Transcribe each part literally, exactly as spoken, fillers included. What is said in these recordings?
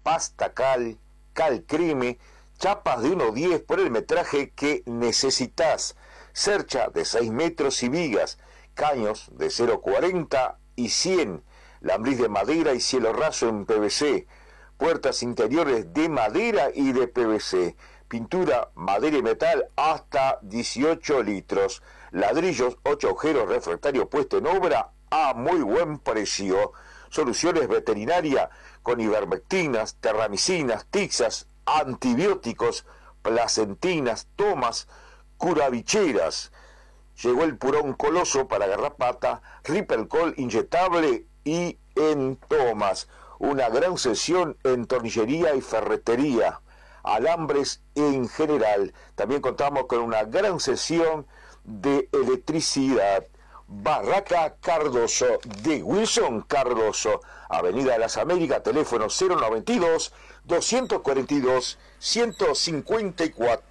pasta cal, cal creme, chapas de uno diez por el metraje que necesitas, cercha de seis metros y vigas, caños de cero cuarenta y cien, lambriz de madera y cielo raso en P V C, puertas interiores de madera y de P V C, pintura, madera y metal hasta dieciocho litros, ladrillos, ocho agujeros, refractario puesto en obra a muy buen precio, soluciones veterinaria con ivermectinas, terramicinas, tixas, antibióticos, placentinas, tomas, curavicheras. Llegó el purón coloso para garrapata, Ripelcol inyectable y en tomas. Una gran sesión en tornillería y ferretería, alambres en general. También contamos con una gran sesión de electricidad. Barraca Cardoso, de Wilson Cardoso, Avenida de las Américas, teléfono cero noventa y dos, doscientos cuarenta y dos, ciento cincuenta y cuatro.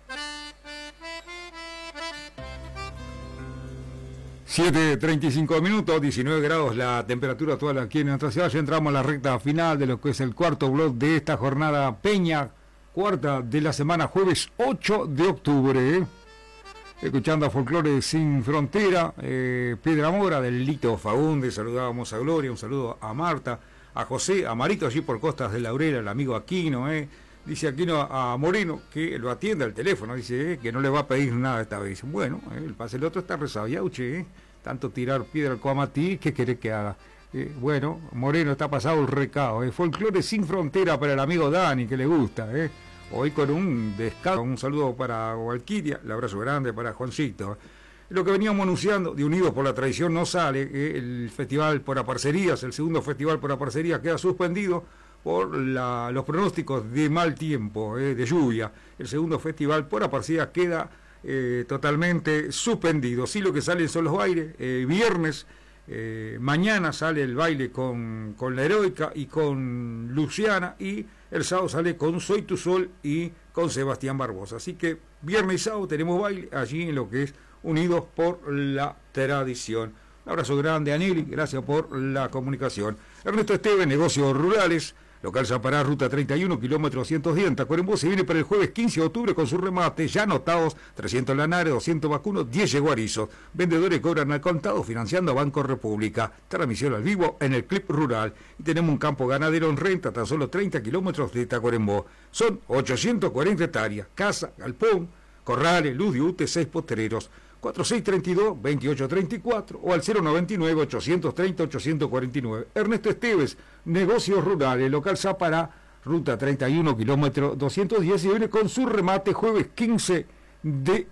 siete treinta y cinco minutos, diecinueve grados la temperatura actual aquí en nuestra ciudad. Ya entramos a la recta final de lo que es el cuarto blog de esta jornada Peña, cuarta de la semana, jueves ocho de octubre. ¿eh? Escuchando a Folclore Sin Frontera, eh, Piedra Mora, del Lito Fagundes, saludábamos a Gloria, un saludo a Marta, a José, a Marito allí por Costas de Laurel, el amigo Aquino, eh. dice Aquino a Moreno que lo atienda al teléfono, dice eh, que no le va a pedir nada esta vez. Bueno, eh, el pase el otro está resabiado, che, eh. tanto tirar piedra al Coamatí, ¿qué querés que haga? Eh, bueno, Moreno está pasado el recado, eh. Folclore Sin Frontera para el amigo Dani, que le gusta, eh. Hoy con un descanso, un saludo para Valquiria, el abrazo grande para Juancito. Lo que veníamos anunciando, de Unidos por la Tradición no sale, eh, el festival por aparcerías, el segundo festival por aparcerías queda suspendido por la, los pronósticos de mal tiempo, eh, de lluvia. El segundo festival por aparcerías queda eh, totalmente suspendido. Sí, lo que salen son los bailes, eh, viernes, eh, mañana sale el baile con, con la Heroica y con Luciana, y el sábado sale con Soy Tu Sol y con Sebastián Barbosa. Así que viernes y sábado tenemos baile allí en lo que es Unidos por la Tradición. Un abrazo grande a Nelly, gracias por la comunicación. Ernesto Esteves, Negocios Rurales, local Zapará, ruta treinta y uno, kilómetro ciento diez, en Tacuarembó. Se viene para el jueves quince de octubre con su remate, ya anotados, trescientos lanares, doscientos vacunos, diez yeguarizos. Vendedores cobran al contado, financiando a Banco República. Transmisión al vivo en el Clip Rural. Y tenemos un campo ganadero en renta, tan solo treinta kilómetros de Tacuarembó. Son ochocientos cuarenta hectáreas, casa, galpón, corrales, luz de U T, seis potreros. cuatro seis tres dos, veintiocho treinta y cuatro o al cero noventa y nueve, ochocientos treinta, ochocientos cuarenta y nueve. Ernesto Esteves, Negocios Rurales, local Zapará, ruta treinta y uno, kilómetro doscientos diez, y viene con su remate jueves quince de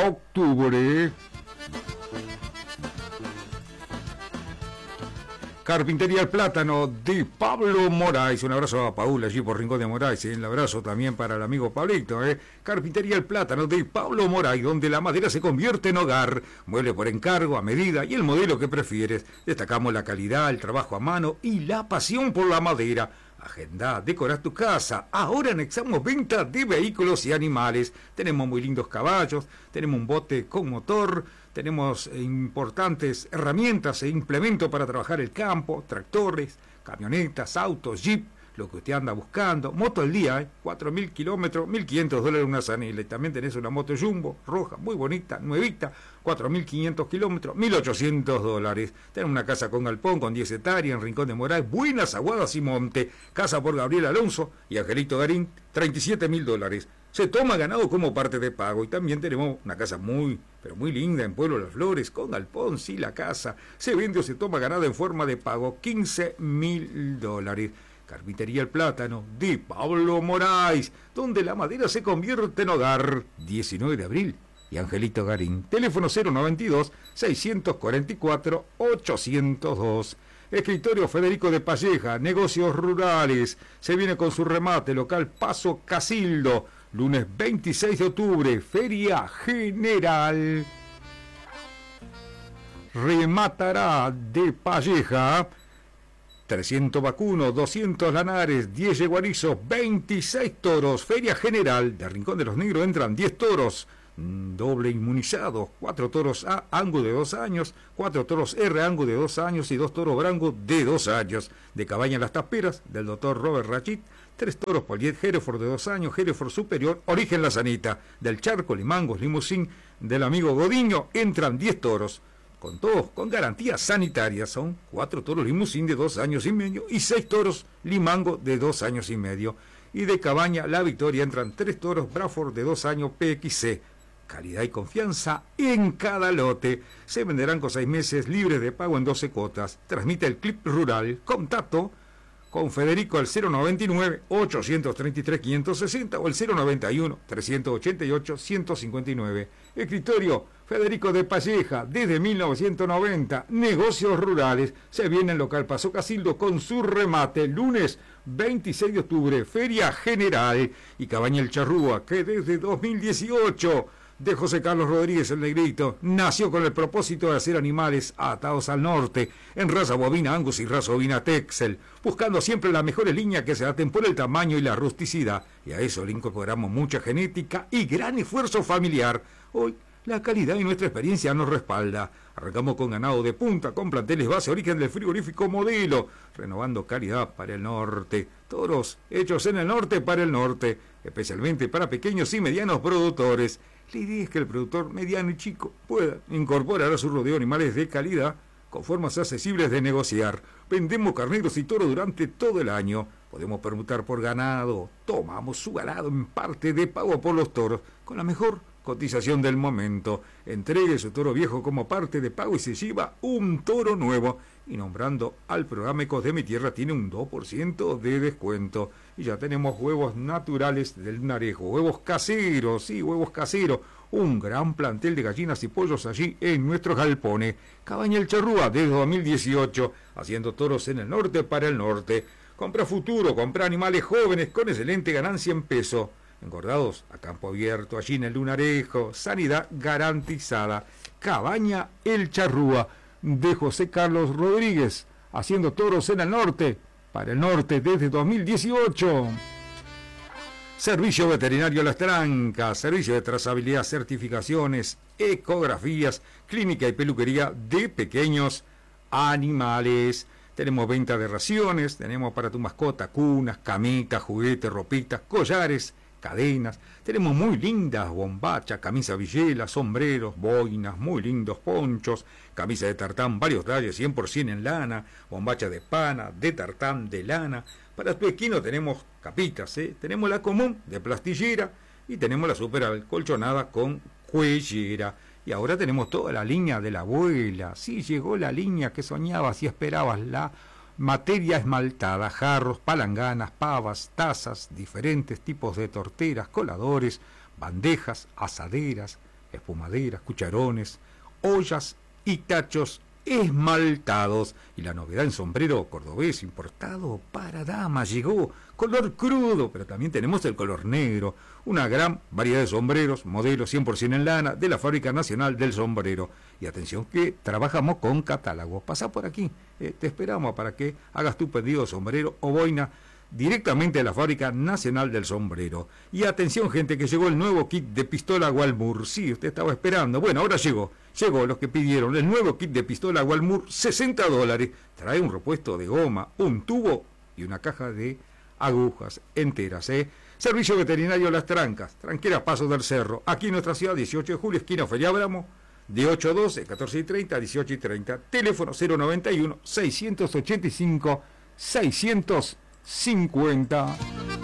octubre. Carpintería El Plátano de Pablo Moraes. Un abrazo a Paula allí por Rincón de Moraes. ¿eh? Un abrazo también para el amigo Pablito. ¿eh? Carpintería El Plátano de Pablo Moraes, donde la madera se convierte en hogar. Mueble por encargo, a medida y el modelo que prefieres. Destacamos la calidad, el trabajo a mano y la pasión por la madera. Agenda, decorás tu casa. Ahora anexamos venta de vehículos y animales. Tenemos muy lindos caballos, tenemos un bote con motor, tenemos importantes herramientas e implementos para trabajar el campo, tractores, camionetas, autos, jeep, lo que usted anda buscando. Moto al día, ¿eh? cuatro mil kilómetros, mil quinientos dólares una Zanela. Y también tenés una moto Jumbo, roja, muy bonita, nuevita, cuatro mil quinientos kilómetros, mil ochocientos dólares. Tenés una casa con galpón, con diez hectáreas, en Rincón de Moraes, buenas aguadas y monte. Casa por Gabriel Alonso y Angelito Garín, treinta y siete mil dólares. Se toma ganado como parte de pago. Y también tenemos una casa muy, pero muy linda en Pueblo Las Flores, con galpón, sí, la casa. Se vende o se toma ganado en forma de pago, quince mil dólares. Carpintería El Plátano de Pablo Moraes, donde la madera se convierte en hogar. diecinueve de abril y Angelito Garín. Teléfono cero noventa y dos, seiscientos cuarenta y cuatro, ochocientos dos. Escritorio Federico de Palleja, Negocios Rurales. Se viene con su remate, local Paso Casildo. Lunes veintiséis de octubre, Feria General. Rematará de Palleja. trescientos vacunos, doscientos lanares, diez yeguarizos, veintiséis toros. Feria General de Rincón de los Negros entran diez toros, doble inmunizados, cuatro toros A, Angus de dos años, cuatro toros R, Angus de dos años y dos toros Branco de dos años. De Cabaña Las Taperas, del doctor Robert Rachit, Tres toros Poliet, Hereford de dos años, Hereford superior, origen La Sanita, del Charco, Limangos, Limusín, del amigo Godiño, entran diez toros, con todos, con garantías sanitarias. Son cuatro toros Limusín de dos años y medio y seis toros Limango de dos años y medio. Y de Cabaña, La Victoria, entran tres toros Braford de dos años P X C. Calidad y confianza en cada lote. Se venderán con seis meses libres de pago en doce cuotas. Transmite el Clip Rural. Contacto con Federico al cero noventa y nueve, ochocientos treinta y tres, quinientos sesenta o el cero noventa y uno, trescientos ochenta y ocho, ciento cincuenta y nueve. Escritorio Federico de Palleja, desde mil novecientos noventa. Negocios rurales. Se viene en local Paso Casildo con su remate. Lunes veintiséis de octubre, Feria General. Y Cabaña El Charrúa, que desde dos mil dieciocho... de José Carlos Rodríguez el Negrito, nació con el propósito de hacer animales atados al norte, en raza bovina Angus y raza bovina Texel, buscando siempre las mejores líneas que se adapten por el tamaño y la rusticidad, y a eso le incorporamos mucha genética y gran esfuerzo familiar. Hoy la calidad y nuestra experiencia nos respalda. Arrancamos con ganado de punta, con planteles base, origen del frigorífico Modelo, renovando calidad para el norte. Toros hechos en el norte para el norte, especialmente para pequeños y medianos productores. La idea es que el productor mediano y chico pueda incorporar a su rodeo animales de calidad con formas accesibles de negociar. Vendemos carneros y toros durante todo el año. Podemos permutar por ganado. Tomamos su ganado en parte de pago por los toros con la mejor cotización del momento. Entregue su toro viejo como parte de pago y se lleva un toro nuevo. Y nombrando al programa Ecos de mi Tierra tiene un dos por ciento de descuento. Y ya tenemos huevos naturales del Narejo, huevos caseros, sí, huevos caseros. Un gran plantel de gallinas y pollos allí en nuestros galpones. Cabaña El Charrúa desde dos mil dieciocho, haciendo toros en el norte para el norte. Compra futuro, compra animales jóvenes con excelente ganancia en peso. Engordados a campo abierto, allí en el Lunarejo, sanidad garantizada. Cabaña El Charrúa, de José Carlos Rodríguez, haciendo toros en el norte, para el norte desde dos mil dieciocho. Servicio Veterinario Las Trancas, servicio de trazabilidad, certificaciones, ecografías, clínica y peluquería de pequeños animales. Tenemos venta de raciones, tenemos para tu mascota cunas, camitas, juguetes, ropitas, collares, cadenas. Tenemos muy lindas bombachas, camisas villelas, sombreros, boinas, muy lindos ponchos, camisa de tartán, varios talles, cien por ciento en lana, bombacha de pana, de tartán, de lana. Para tu equino tenemos capitas, ¿eh? Tenemos la común de plastillera y tenemos la super acolchonada con cuellera. Y ahora tenemos toda la línea de la abuela. Sí, llegó la línea que soñabas y esperabas, la materia esmaltada, jarros, palanganas, pavas, tazas, diferentes tipos de torteras, coladores, bandejas, asaderas, espumaderas, cucharones, ollas y tachos esmaltados. Y la novedad en sombrero cordobés importado para damas llegó, color crudo, pero también tenemos el color negro. Una gran variedad de sombreros, modelos cien por ciento en lana, de la Fábrica Nacional del Sombrero. Y atención que trabajamos con catálogo. Pasa por aquí, eh, te esperamos para que hagas tu pedido de sombrero o boina directamente de la Fábrica Nacional del Sombrero. Y atención, gente, que llegó el nuevo kit de pistola Walmur. Sí, usted estaba esperando. Bueno, ahora llegó. Llegó los que pidieron el nuevo kit de pistola Walmur, sesenta dólares. Trae un repuesto de goma, un tubo y una caja de agujas enteras, ¿eh? Servicio Veterinario Las Trancas, Tranquera Paso del Cerro, aquí en nuestra ciudad, dieciocho de julio, esquina Feria Abramo, de ocho a doce, catorce y treinta, dieciocho y treinta, teléfono cero noventa y uno, seiscientos ochenta y cinco, seiscientos cincuenta.